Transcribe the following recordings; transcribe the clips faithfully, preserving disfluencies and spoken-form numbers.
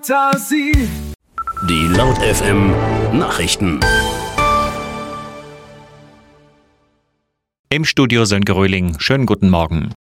Die Laut F M Nachrichten. Im Studio Sönke Röhling. Schönen guten Morgen.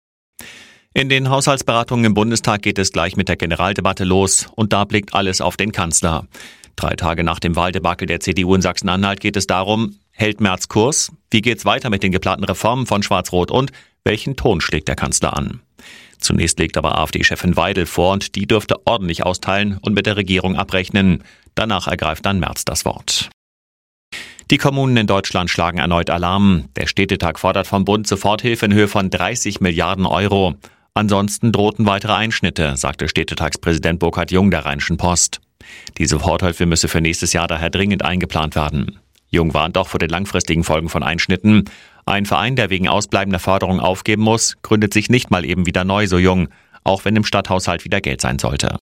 In den Haushaltsberatungen im Bundestag geht es gleich mit der Generaldebatte los und da blickt alles auf den Kanzler. Drei Tage nach dem Wahldebakel der C D U in Sachsen-Anhalt geht es darum, hält Merz Kurs? Wie geht's weiter mit den geplanten Reformen von Schwarz-Rot und welchen Ton schlägt der Kanzler an? Zunächst legt aber AfD-Chefin Weidel vor und die dürfte ordentlich austeilen und mit der Regierung abrechnen. Danach ergreift dann Merz das Wort. Die Kommunen in Deutschland schlagen erneut Alarm. Der Städtetag fordert vom Bund Soforthilfe in Höhe von dreißig Milliarden Euro. Ansonsten drohten weitere Einschnitte, sagte Städtetagspräsident Burkhard Jung der Rheinischen Post. Die Soforthilfe müsse für nächstes Jahr daher dringend eingeplant werden. Jung warnt auch vor den langfristigen Folgen von Einschnitten. Ein Verein, der wegen ausbleibender Förderung aufgeben muss, gründet sich nicht mal eben wieder neu, so Jung, auch wenn im Stadthaushalt wieder Geld sein sollte.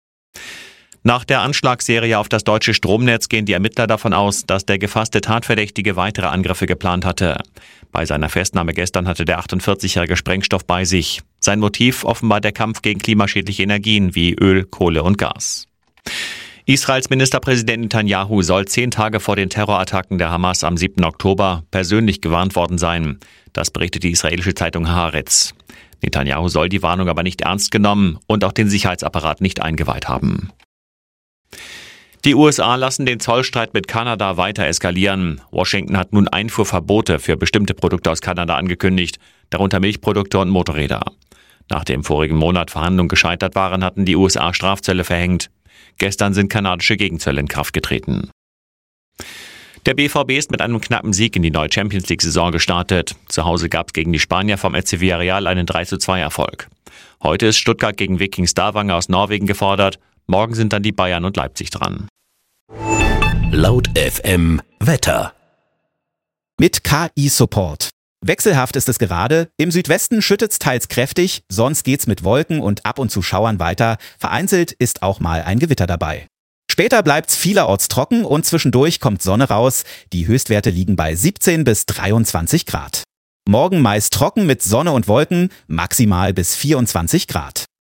Nach der Anschlagsserie auf das deutsche Stromnetz gehen die Ermittler davon aus, dass der gefasste Tatverdächtige weitere Angriffe geplant hatte. Bei seiner Festnahme gestern hatte der achtundvierzigjährige Sprengstoff bei sich. Sein Motiv offenbar der Kampf gegen klimaschädliche Energien wie Öl, Kohle und Gas. Israels Ministerpräsident Netanyahu soll zehn Tage vor den Terrorattacken der Hamas am siebten Oktober persönlich gewarnt worden sein. Das berichtet die israelische Zeitung Haaretz. Netanyahu soll die Warnung aber nicht ernst genommen und auch den Sicherheitsapparat nicht eingeweiht haben. Die U S A lassen den Zollstreit mit Kanada weiter eskalieren. Washington hat nun Einfuhrverbote für bestimmte Produkte aus Kanada angekündigt, darunter Milchprodukte und Motorräder. Nachdem im vorigen Monat Verhandlungen gescheitert waren, hatten die U S A Strafzölle verhängt. Gestern sind kanadische Gegenzölle in Kraft getreten. Der B V B ist mit einem knappen Sieg in die neue Champions-League-Saison gestartet. Zu Hause gab es gegen die Spanier vom F C Villarreal einen drei zu zwei Erfolg. Heute ist Stuttgart gegen Viking Stavanger aus Norwegen gefordert. Morgen sind dann die Bayern und Leipzig dran. Laut F M Wetter. Mit K I-Support. Wechselhaft ist es gerade. Im Südwesten schüttet's teils kräftig, sonst geht's mit Wolken und ab und zu Schauern weiter. Vereinzelt ist auch mal ein Gewitter dabei. Später bleibt's vielerorts trocken und zwischendurch kommt Sonne raus. Die Höchstwerte liegen bei siebzehn bis dreiundzwanzig Grad. Morgen meist trocken mit Sonne und Wolken, maximal bis vierundzwanzig Grad.